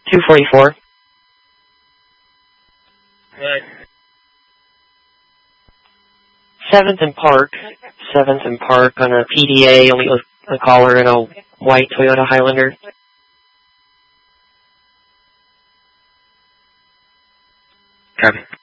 244. Right. 7th and Park. 7th and Park on a PDA, only a caller in a white Toyota Highlander. Copy.